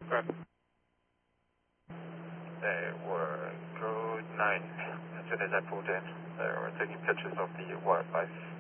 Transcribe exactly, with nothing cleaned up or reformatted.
Correct. They were code nine. As soon as I pulled in, they were taking pictures of the wildlife